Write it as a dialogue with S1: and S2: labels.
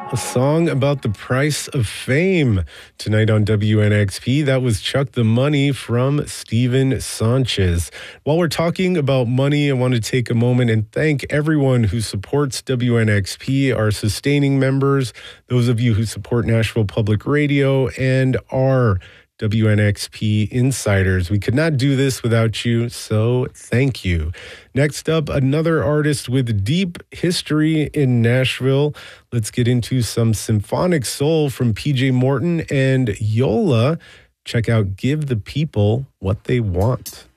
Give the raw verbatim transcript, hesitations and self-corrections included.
S1: A song about the price of fame. Tonight on W N X P, that was Chuck the Money from Steven Sanchez. While we're talking about money, I want to take a moment and thank everyone who supports W N X P, our sustaining members, those of you who support Nashville Public Radio, and our W N X P insiders. We could not do this without you, so thank you. Next up, another artist with deep history in Nashville. Let's get into some symphonic soul from P J Morton and Yola. Check out Give the People What They Want.